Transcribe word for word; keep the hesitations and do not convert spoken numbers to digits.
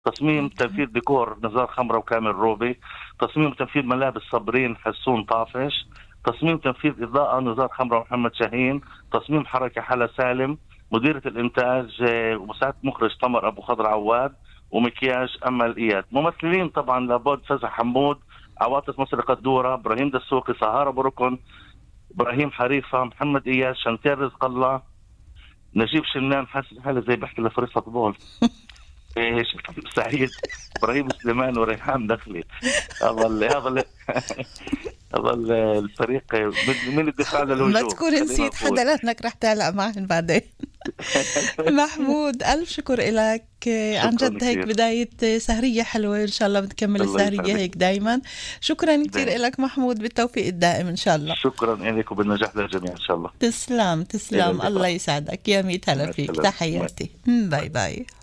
تصميم أوكي. تنفيذ ديكور نزار خمرة وكامل روبي، تصميم تنفيذ ملابس صابرين حسون طافش، تصميم تنفيذ إضاءة نزار خمرة ومحمد شاهين، تصميم حركة حلا سالم، مديرة الإنتاج آه، ومساعدة مخرج تمر أبو خضر عواد، ومكياج أمل إياد. ممثلين طبعا لابد فزع حمود، عواطف مصر قدورة، إبراهيم دسوقي، سهارة بركن، إبراهيم حريفة، محمد إياد، شنتير رزق الله، نجيب شنان. حاسس حالي زي بحكي لفريق فوتبول. ايش سعيد، ابراهيم سليمان، وريحان دخلي. هذا ال- هذا ال- هذا ال- الفريق من من الدفاع ما للهجوم، تكون خلينا نسيت نقول. حدا لأنك رح تعلق معهن بعدين. محمود، ألف شكر إلك. عن شكرا جد هيك كثير. بداية سهرية حلوة، إن شاء الله بتكمل الله السهرية يسعدك. هيك دايما. شكرا كتير دائما. إلك محمود، بالتوفيق الدائم إن شاء الله. شكرا لك وبالنجاح للجميع ان شاء الله. تسلم الى تسلم، الله اللقاء. يسعدك، يا ميت هلا مع فيك، السلامه. تحياتي، باي باي. باي.